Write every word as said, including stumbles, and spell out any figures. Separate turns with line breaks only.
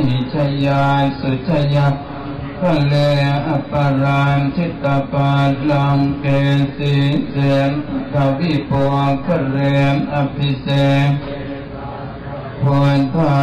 หิชยาสุชยาพะเลอปรานทิตาปาลังเกสีเสนกวิโภคะเรมอภิเษกพุทธา